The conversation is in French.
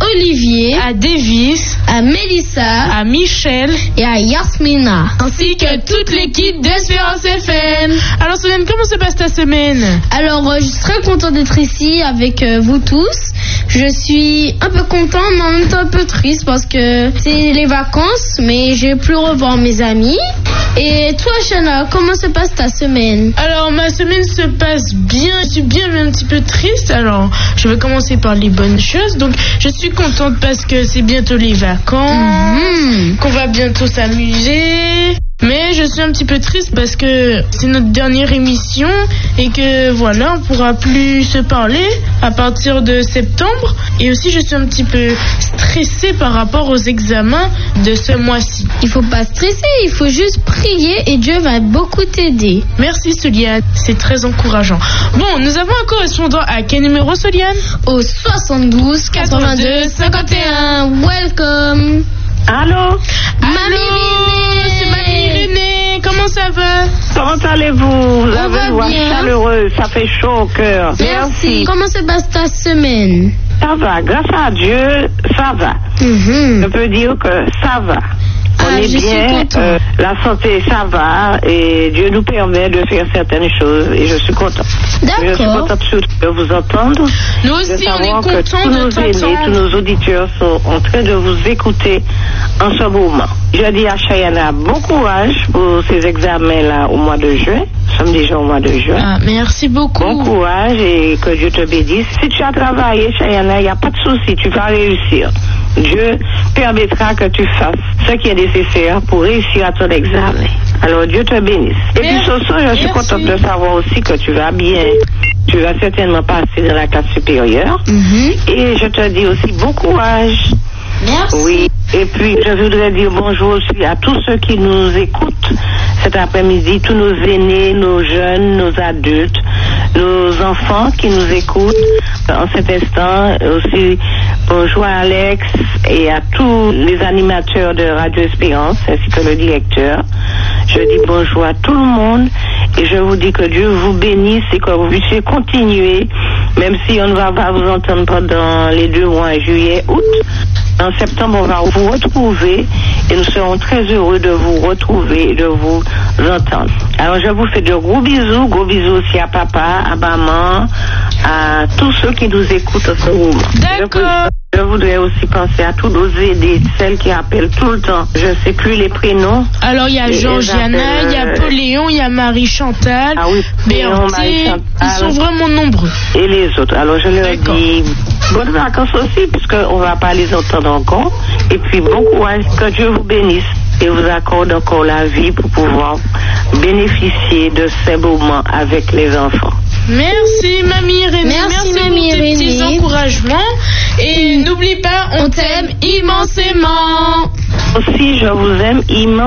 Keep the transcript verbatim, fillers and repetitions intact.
Olivier, à Davis, à Mélissa, à Michel et à Yasmina, ainsi que toute l'équipe d'Espérance F M. Alors Solène, comment se passe ta semaine? Alors, euh, je suis très contente d'être ici avec euh, vous tous. Je suis un peu contente, mais en même temps un peu triste parce que c'est les vacances, mais je vais plus revoir mes amis. Et toi, Shana, comment se passe ta semaine? Alors, ma semaine se passe bien. Je suis bien, mais un petit peu triste. Alors, je vais commencer par les bonnes choses. Donc, je suis contente parce que c'est bientôt les vacances, mm-hmm. qu'on va bientôt s'amuser. Mais je suis un petit peu triste parce que c'est notre dernière émission et que voilà, on pourra plus se parler à partir de septembre. Et aussi, je suis un petit peu stressée par rapport aux examens de ce mois-ci. Il faut pas stresser, il faut juste prier et Dieu va beaucoup t'aider. Merci Soliane, c'est très encourageant. Bon, nous avons un correspondant à quel numéro, Soliane? Au soixante-douze quatre-vingt-deux cinquante et un. Welcome. Allô? Allô, c'est Mamie Irénée, comment ça va? Comment allez-vous? Vous On avez va une voix bien. chaleureuse, ça fait chaud au cœur. Merci. Comment se passe ta semaine? Ça va, grâce à Dieu, ça va. Mm-hmm. Je peux dire que ça va. On Ah, est je suis bien, contente. euh, la santé, ça va, et Dieu nous permet de faire certaines choses, et je suis contente. D'accord. Je suis contente surtout de vous entendre. Nous aussi, de on est savoir que contents tous de nos aînés, tous t'entendre. nos auditeurs sont en train de vous écouter en ce moment. Je dis à Chayana, bon courage pour ces examens-là au mois de juin. Nous sommes déjà au mois de juin. Ah, merci beaucoup. Bon courage et que Dieu te bénisse. Si tu as travaillé, Chayana, il n'y a pas de souci, tu vas réussir. Dieu permettra que tu fasses ce qui est nécessaire pour réussir à ton examen. Alors Dieu te bénisse. Et puis Soso, je suis Merci. contente de savoir aussi que tu vas bien. Tu vas certainement passer dans la classe supérieure. Mm-hmm. Et je te dis aussi bon courage. Merci. Oui, et puis je voudrais dire bonjour aussi à tous ceux qui nous écoutent cet après-midi, tous nos aînés, nos jeunes, nos adultes, nos enfants qui nous écoutent en cet instant. Aussi bonjour à Alex et à tous les animateurs de Radio Espérance ainsi que le directeur. Je dis bonjour à tout le monde et je vous dis que Dieu vous bénisse et que vous puissiez continuer, même si on ne va pas vous entendre pendant les deux mois, juillet, août. En septembre, on va vous retrouver et nous serons très heureux de vous retrouver et de vous entendre. Alors, je vous fais de gros bisous, gros bisous aussi à papa, à maman, à tous ceux qui nous écoutent en ce moment. D'accord. Je voudrais aussi penser à tous nos aînés, celles qui appellent tout le temps. Je ne sais plus les prénoms. Alors, il y a Et Georgiana, j'appelle, il y a euh, Pauléon, il y a Marie-Chantal, Ah oui, Pauléon, Berthe, Marie-Chantal. ils sont vraiment nombreux. Et les autres. Alors, je leur D'accord. dis bonnes vacances aussi, puisqu'on ne va pas les entendre encore. Et puis, bon courage, que Dieu vous bénisse et vous accorde encore la vie pour pouvoir bénéficier de ces moments avec les enfants. Merci, Mamie Irénée. Merci, pour Mamie tes petits Irénée. encouragements. Et n'oublie pas, on t'aime immensément. Aussi, je vous aime immensément.